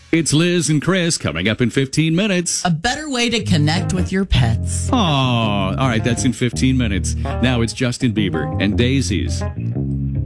It's Liz and Chris coming up in 15 minutes. A better way to connect with your pets. Oh, all right, that's in 15 minutes. Now it's Justin Bieber and Daisies.